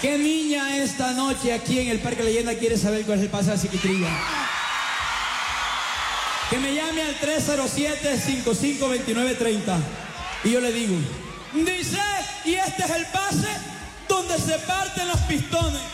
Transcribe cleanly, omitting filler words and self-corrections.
¿Qué niña esta noche aquí en el Parque Leyenda quiere saber cuál es el pase de la psiquiatría? Que me llame al 307-552930 y yo le digo, dice, y este es el pase donde se parten los pistones.